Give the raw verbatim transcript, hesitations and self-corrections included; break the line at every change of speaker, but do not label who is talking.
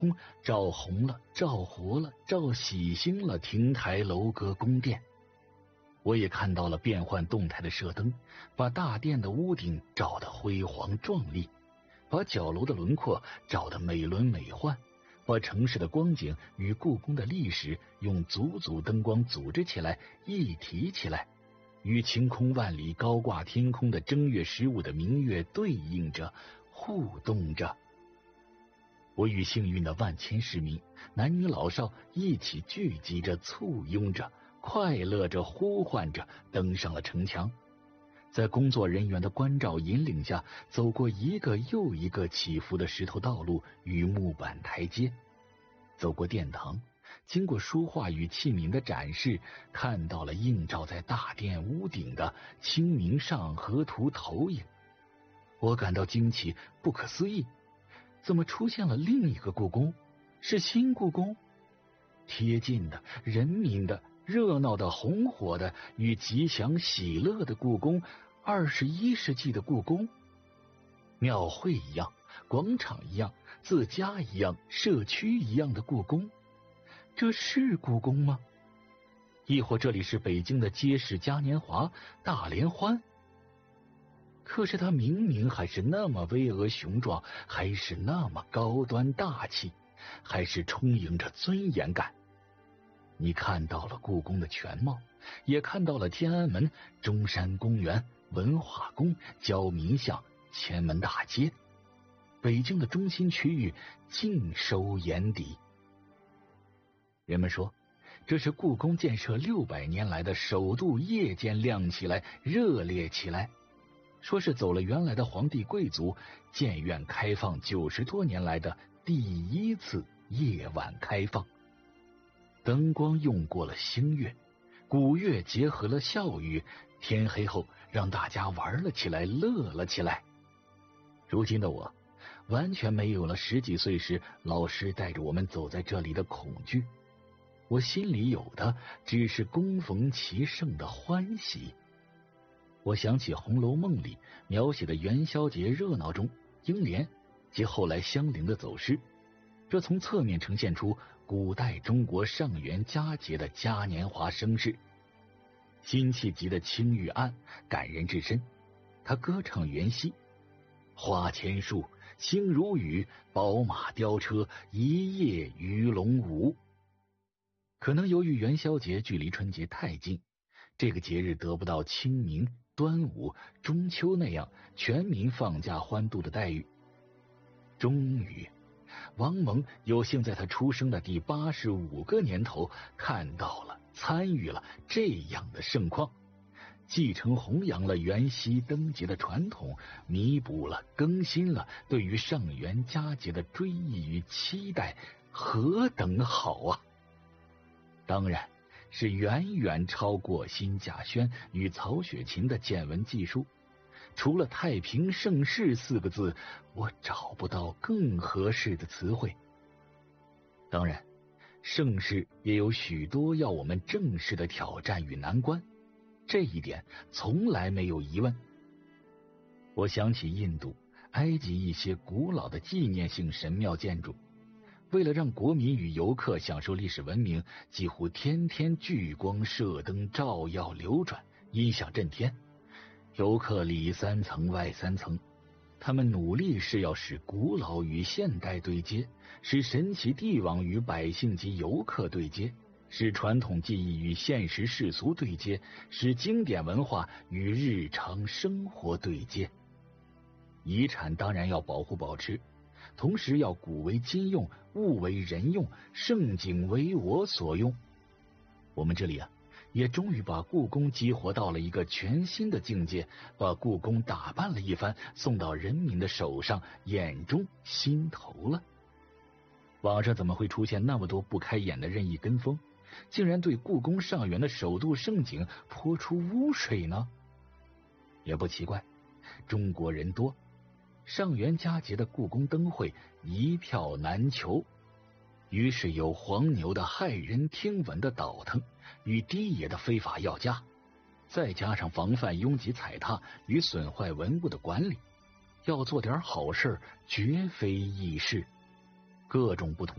照红了，照活了，照喜新了亭台楼阁宫殿。我也看到了变幻动态的射灯，把大殿的屋顶照得辉煌壮丽，把角楼的轮廓照得美轮美奂，把城市的光景与故宫的历史用组组灯光组织起来，一体起来，与晴空万里高挂天空的正月十五的明月对应着，互动着。我与幸运的万千市民，男女老少一起聚集着，簇拥着，快乐着，呼唤着，登上了城墙，在工作人员的关照引领下，走过一个又一个起伏的石头道路与木板台阶，走过殿堂，经过书画与器皿的展示，看到了映照在大殿屋顶的清明上河图投影。我感到惊奇，不可思议，怎么出现了另一个故宫？是新故宫？贴近的、人民的、热闹的、红火的与吉祥喜乐的故宫，二十一世纪的故宫。庙会一样，广场一样，自家一样，社区一样的故宫，这是故宫吗？亦或这里是北京的街市嘉年华、大联欢？可是它明明还是那么巍峨雄壮，还是那么高端大气，还是充盈着尊严感。你看到了故宫的全貌，也看到了天安门、中山公园、文化宫、焦民巷、前门大街，北京的中心区域尽收眼底。人们说，这是故宫建设六百年来的首度夜间亮起来，热烈起来。说是走了原来的皇帝贵族建院开放九十多年来的第一次夜晚开放。灯光用过了星月，古乐结合了笑语，天黑后让大家玩了起来，乐了起来。如今的我完全没有了十几岁时老师带着我们走在这里的恐惧，我心里有的只是恭逢其盛的欢喜。我想起《红楼梦》里描写的元宵节热闹中，英莲及后来香菱的走失，这从侧面呈现出古代中国上元佳节的嘉年华声势。辛弃疾的青玉案感人至深，他歌唱元夕，花千树，星如雨，宝马雕车，一夜鱼龙舞。可能由于元宵节距离春节太近，这个节日得不到清明、端午、中秋那样全民放假欢度的待遇。终于王蒙有幸在他出生的第八十五个年头看到了、参与了这样的盛况，继承弘扬了元夕灯节的传统，弥补了、更新了对于上元佳节的追忆与期待，何等好啊！当然是远远超过辛稼轩与曹雪芹的见闻记述，除了太平盛世四个字，我找不到更合适的词汇。当然，盛世也有许多要我们正视的挑战与难关，这一点从来没有疑问。我想起印度、埃及一些古老的纪念性神庙建筑，为了让国民与游客享受历史文明，几乎天天聚光射灯照耀流转，音响震天，游客里三层外三层。他们努力是要使古老与现代对接，使神奇帝王与百姓及游客对接，使传统技艺与现实世俗对接，使经典文化与日常生活对接。遗产当然要保护保持，同时要古为今用，物为人用，盛景为我所用。我们这里啊，也终于把故宫激活到了一个全新的境界，把故宫打扮了一番，送到人民的手上、眼中、心头了。网上怎么会出现那么多不开眼的任意跟风，竟然对故宫上元的首度盛景泼出污水呢？也不奇怪，中国人多，上元佳节的故宫灯会一票难求，于是有黄牛的骇人听闻的倒腾与低爷的非法要价，再加上防范拥挤踩踏与损坏文物的管理，要做点好事绝非易事。各种不同